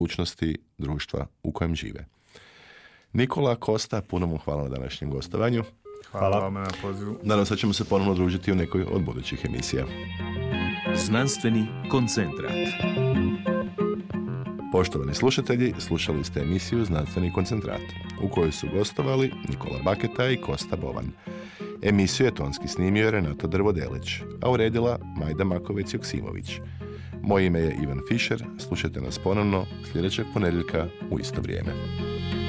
mogućnosti društva u kojem žive. Nikola Kosta, puno mu hvala na današnjem gostovanju. Hvala vam na pozivu. Nadam se da ćemo se ponovno družiti u nekoj od budućih emisija. Znanstveni koncentrat. Poštovani slušatelji, slušali ste emisiju Znanstveni koncentrat, u kojoj su gostovali Nikola Baketa i Kosta Bovan. Emisiju je tonski snimio Renato Drvodelić, a uredila Majda Makovec-Joksimović. Moje ime je Ivan Fischer, slušajte nas ponovno sljedećeg ponedjeljka u isto vrijeme.